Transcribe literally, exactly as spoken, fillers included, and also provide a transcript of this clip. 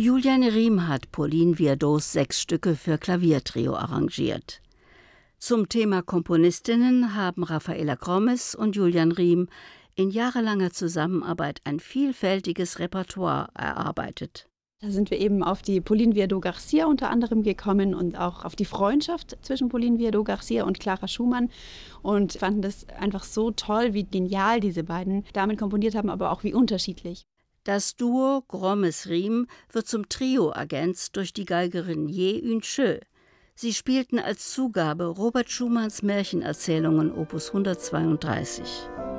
Juliane Riem hat Pauline Viardots sechs Stücke für Klaviertrio arrangiert. Zum Thema Komponistinnen haben Rafaela Gromes und Juliane Riem in jahrelanger Zusammenarbeit ein vielfältiges Repertoire erarbeitet. Da sind wir eben auf die Pauline Viardot-Garcia unter anderem gekommen und auch auf die Freundschaft zwischen Pauline Viardot-Garcia und Clara Schumann und fanden das einfach so toll, wie genial diese beiden Damen komponiert haben, aber auch wie unterschiedlich. Das Duo Gromes-Riem wird zum Trio ergänzt durch die Geigerin Ye Yun-Chö. Sie spielten als Zugabe Robert Schumanns Märchenerzählungen Opus hundertzweiunddreißig.